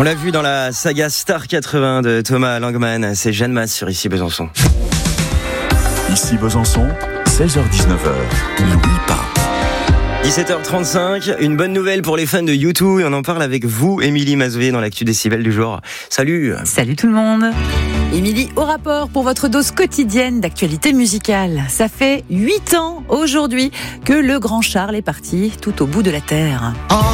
On l'a vu dans la saga Star 80 de Thomas Langman, c'est Jeanne Masse sur Ici Besançon. Ici Besançon, 16h-19h, n'oublie pas. 17h35, une bonne nouvelle pour les fans de U2 et on en parle avec vous, Émilie Mazoué, dans l'actu décibel du jour. Salut. Salut tout le monde. Émilie, au rapport pour votre dose quotidienne d'actualité musicale. Ça fait 8 ans aujourd'hui que le grand Charles est parti tout au bout de la terre.